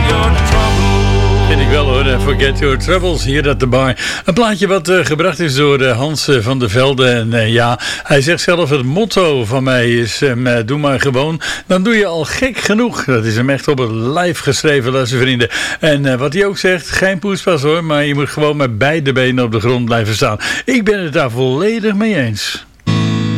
your troubles. Vind ik wel hoor, Forget Your Troubles hier at the bar. Een plaatje wat gebracht is door Hans van der Velde. En ja, hij zegt zelf het motto van mij is doe maar gewoon. Dan doe je al gek genoeg. Dat is hem echt op het lijf geschreven, luistervrienden. En wat hij ook zegt, geen poespas hoor. Maar je moet gewoon met beide benen op de grond blijven staan. Ik ben het daar volledig mee eens.